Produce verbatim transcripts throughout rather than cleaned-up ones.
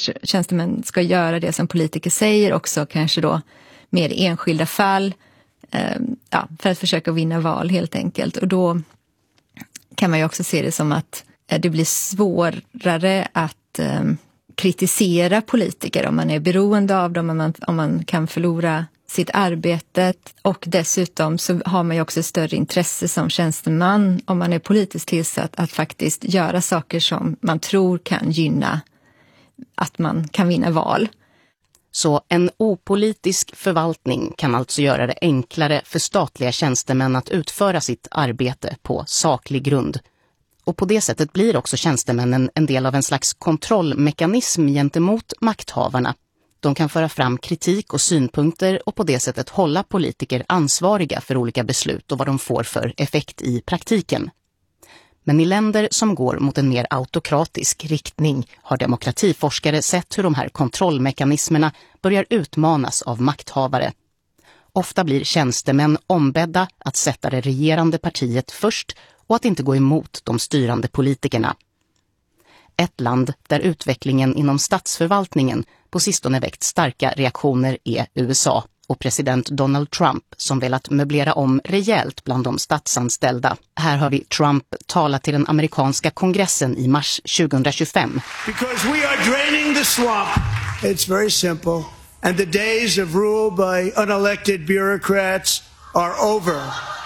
tjänstemän ska göra det som politiker säger, också kanske då mer enskilda fall, eh, ja, för att försöka vinna val helt enkelt. Och då kan man ju också se det som att eh, det blir svårare att eh, kritisera politiker om man är beroende av dem, om man, om man kan förlora sitt arbete. Och dessutom så har man ju också större intresse som tjänsteman, om man är politiskt tillsatt, att faktiskt göra saker som man tror kan gynna att man kan vinna val. Så en opolitisk förvaltning kan alltså göra det enklare för statliga tjänstemän att utföra sitt arbete på saklig grund. Och på det sättet blir också tjänstemännen en del av en slags kontrollmekanism gentemot makthavarna. De kan föra fram kritik och synpunkter och på det sättet hålla politiker ansvariga för olika beslut och vad de får för effekt i praktiken. Men i länder som går mot en mer autokratisk riktning har demokratiforskare sett hur de här kontrollmekanismerna börjar utmanas av makthavare. Ofta blir tjänstemän ombedda att sätta det regerande partiet först och att inte gå emot de styrande politikerna. Ett land där utvecklingen inom statsförvaltningen på sistone väckt starka reaktioner är U S A och president Donald Trump som velat möblera om rejält bland de statsanställda. Här har vi Trump tala till den amerikanska kongressen i mars tjugohundratjugofem. Because we are draining the swamp. It's very simple. And the days of rule by unelected bureaucrats are over.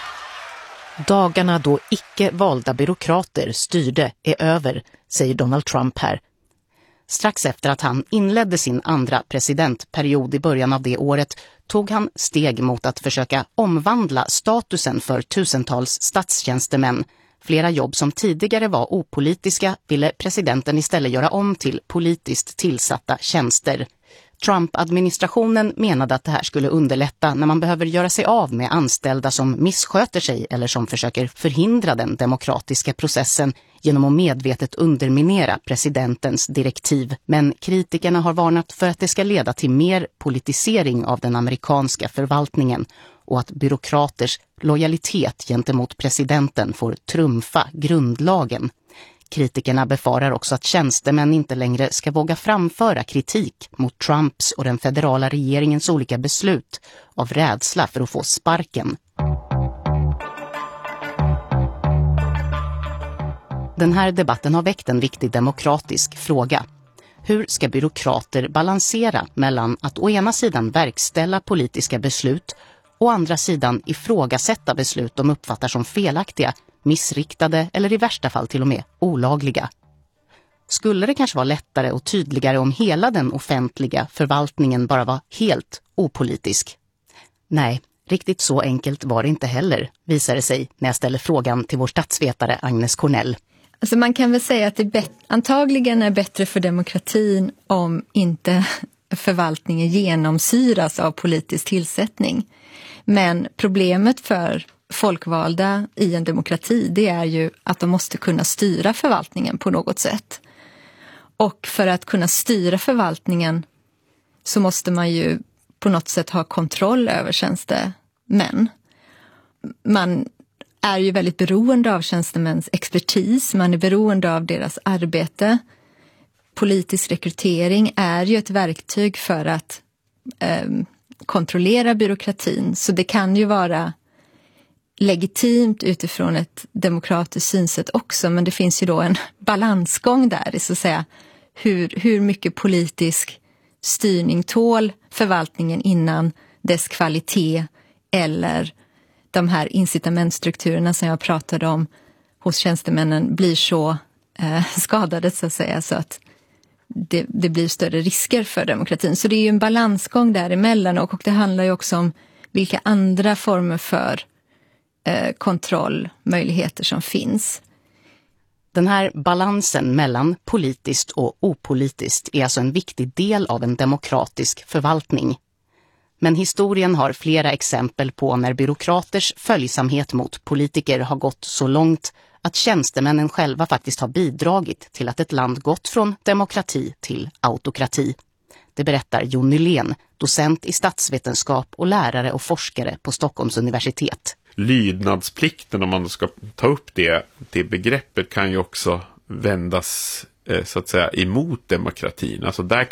Dagarna då icke valda byråkrater styrde är över, säger Donald Trump här. Strax efter att han inledde sin andra presidentperiod i början av det året tog han steg mot att försöka omvandla statusen för tusentals statstjänstemän. Flera jobb som tidigare var opolitiska ville presidenten istället göra om till politiskt tillsatta tjänster. Trump-administrationen menade att det här skulle underlätta när man behöver göra sig av med anställda som missköter sig eller som försöker förhindra den demokratiska processen genom att medvetet underminera presidentens direktiv. Men kritikerna har varnat för att det ska leda till mer politisering av den amerikanska förvaltningen och att byråkraters lojalitet gentemot presidenten får trumfa grundlagen. Kritikerna befarar också att tjänstemän inte längre ska våga framföra kritik mot Trumps och den federala regeringens olika beslut av rädsla för att få sparken. Den här debatten har väckt en viktig demokratisk fråga. Hur ska byråkrater balansera mellan att å ena sidan verkställa politiska beslut och å andra sidan ifrågasätta beslut de uppfattar som felaktiga, missriktade eller i värsta fall till och med olagliga? Skulle det kanske vara lättare och tydligare om hela den offentliga förvaltningen bara var helt opolitisk? Nej, riktigt så enkelt var det inte heller, visar det sig när jag ställer frågan till vår statsvetare Agnes Cornell. Alltså man kan väl säga att det bet- antagligen är bättre för demokratin om inte förvaltningen genomsyras av politisk tillsättning. Men problemet för folkvalda i en demokrati, det är ju att de måste kunna styra förvaltningen på något sätt. Och för att kunna styra förvaltningen så måste man ju på något sätt ha kontroll över tjänstemän. Man är ju väldigt beroende av tjänstemäns expertis, man är beroende av deras arbete. Politisk rekrytering är ju ett verktyg för att eh, kontrollera byråkratin, så det kan ju vara legitimt utifrån ett demokratiskt synsätt också, men det finns ju då en balansgång där, så att säga, hur, hur mycket politisk styrning tål förvaltningen innan dess kvalitet eller de här incitamentstrukturerna som jag pratade om hos tjänstemännen blir så eh, skadade, så att säga, så att det, det blir större risker för demokratin. Så det är ju en balansgång däremellan, och, och det handlar ju också om vilka andra former för eh, kontrollmöjligheter som finns. Den här balansen mellan politiskt och opolitiskt är alltså en viktig del av en demokratisk förvaltning. Men historien har flera exempel på när byråkraters följsamhet mot politiker har gått så långt att tjänstemännen själva faktiskt har bidragit till att ett land gått från demokrati till autokrati. Det berättar Jon Nylén, docent i statsvetenskap och lärare och forskare på Stockholms universitet. Lydnadsplikten, om man ska ta upp det, det begreppet kan ju också vändas eh, så att säga emot demokratin. Alltså där